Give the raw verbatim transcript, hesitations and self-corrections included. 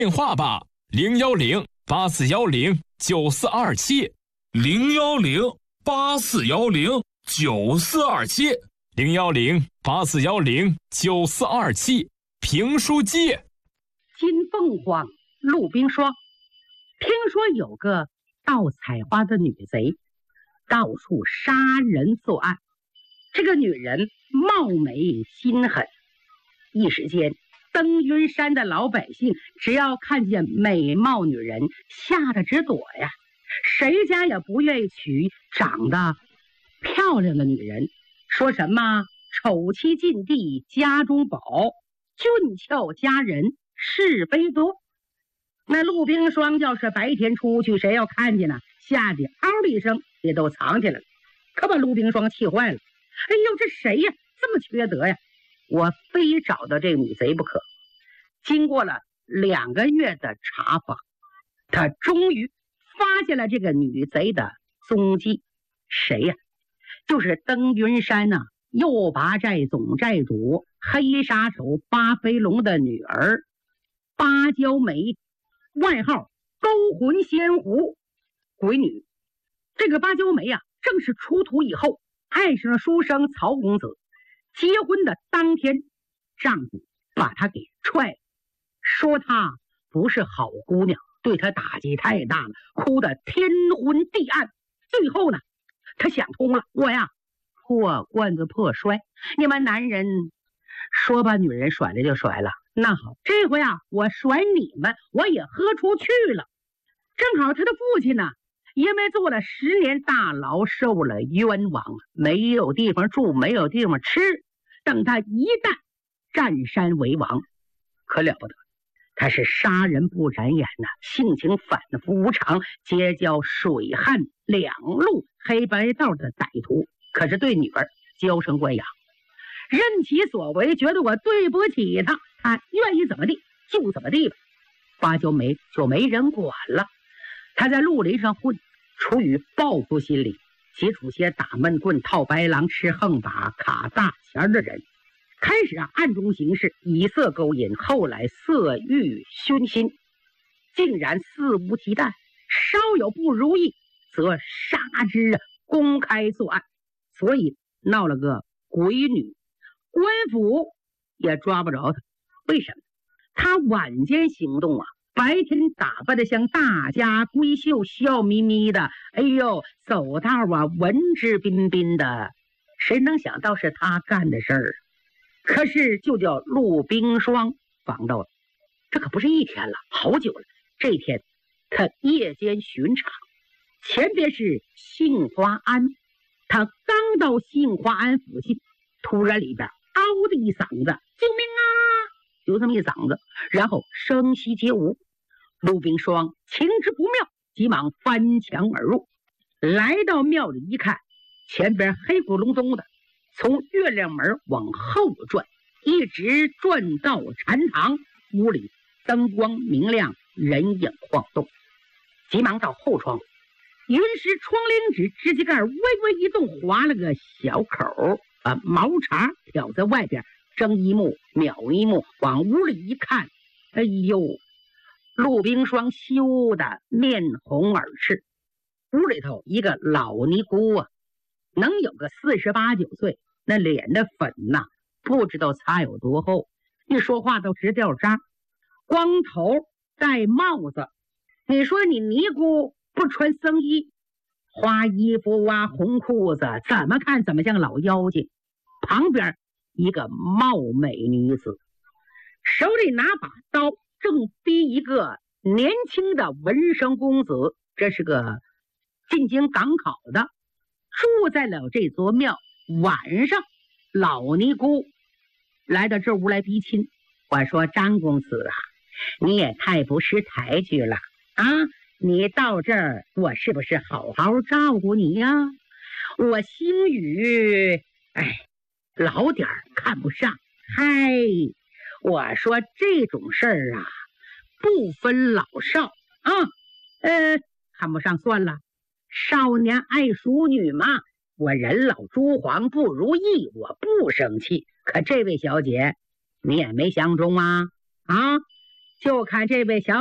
电话吧，零幺零八四幺零九四二七， 零幺零八四幺零九四二七， 零幺零八四幺零九四二七，评书界。 金凤凰，陆冰霜。听说有个盗采花的女贼，到处杀人作案。这个女人貌美心狠，一时间登云山的老百姓只要看见美貌女人，吓得直躲呀。谁家也不愿意娶长得漂亮的女人，说什么丑妻近地家中宝，俊俏佳人是非多。那陆冰霜要是白天出去，谁要看见呢，吓得嗷的一声也都藏起来了，可把陆冰霜气坏了。哎呦，这谁呀，这么缺德呀，我非找到这个女贼不可。经过了两个月的查访，他终于发现了这个女贼的踪迹。谁呀？就是登云山呐、啊、右拔寨总寨主黑杀手巴飞龙的女儿芭蕉梅，外号勾魂仙狐鬼女。这个芭蕉梅呀、啊，正是出土以后爱上了书生曹公子，结婚的当天，丈夫把她给踹了，说她不是好姑娘，对她打击太大了，哭得天昏地暗。最后呢，她想通了，我呀破罐子破摔，你们男人说把女人甩了就甩了，那好，这回啊我甩你们，我也喝出去了。正好他的父亲呢，因为坐了十年大牢，受了冤枉，没有地方住，没有地方吃。等他一旦占山为王，可了不得，他是杀人不眨眼呐、啊，性情反复无常，结交水旱两路黑白道的歹徒，可是对女儿娇生惯养，任其所为，觉得我对不起他，他愿意怎么地就怎么地吧。芭蕉梅就没人管了。他在绿林上混，出于报复心理，接触些打闷棍、套白狼、吃横把、卡大钱的人。开始啊暗中行事，以色勾引，后来色欲熏心，竟然肆无忌惮，稍有不如意则杀之，公开作案，所以闹了个鬼女，官府也抓不着他。为什么？他晚间行动啊，白天打扮的像大家闺秀，笑眯眯的，哎呦，走道啊文质彬彬的，谁能想到是他干的事儿？可是就叫陆冰霜防到了，这可不是一天了，好久了。这天他夜间巡查，前边是杏花庵，他刚到杏花庵附近，突然里边嗷的一嗓子，救命啊，就这么一嗓子，然后声息皆无。陆冰霜情之不妙，急忙翻墙而入，来到庙里一看，前边黑咕隆咚的，从月亮门往后转，一直转到禅堂，屋里灯光明亮，人影晃动。急忙到后窗，云石窗棂纸指甲盖微微一动，划了个小口，把毛茬挑在外边，睁一目瞄一目，往屋里一看，哎呦，陆冰霜羞得面红耳赤。屋里头一个老尼姑啊，能有个四十八九岁，那脸的粉呐、啊，不知道擦有多厚，一说话都直掉渣，光头戴帽子。你说你尼姑不穿僧衣，花衣服啊，红裤子，怎么看怎么像老妖精。旁边一个貌美女子，手里拿把刀，正逼一个年轻的文生公子，这是个进京赶考的，住在了这座庙。晚上老尼姑来到这屋来逼亲，我说张公子啊，你也太不识抬举了啊！你到这儿，我是不是好好照顾你呀？我星宇，哎，老点儿看不上。嗨，我说这种事儿啊，不分老少啊，呃，看不上算了。少年爱淑女嘛，我人老珠黄不如意，我不生气。可这位小姐，你也没相中啊？啊， 就看这位小